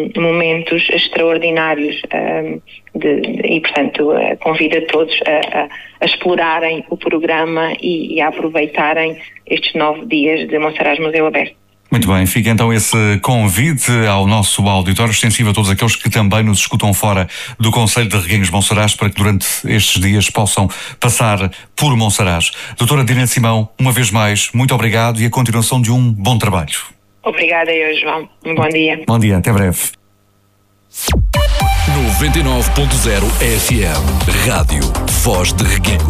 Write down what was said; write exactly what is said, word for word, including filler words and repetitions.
um, momentos extraordinários um, de, de, e, portanto, uh, convido a todos a, a, a explorarem o programa e, e a aproveitarem estes nove dias de Monsaraz Museu Aberto. Muito bem, fica então esse convite ao nosso auditório extensivo a todos aqueles que também nos escutam fora do Concelho de Reguengos Monsaraz, para que durante estes dias possam passar por Monsaraz. Doutora Direne Simão, uma vez mais, muito obrigado e a continuação de um bom trabalho. Obrigada eu, João. Um bom dia. Bom dia, até breve. noventa e nove ponto zero F M, Rádio Voz de Reguengos.